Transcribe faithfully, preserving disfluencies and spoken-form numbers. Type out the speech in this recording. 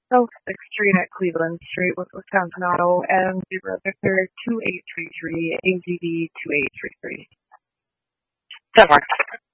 South sixth Street at Cleveland Street with Wisconsin Auto, M zero Victor two eight three three, A G D two eight three three. Denmark.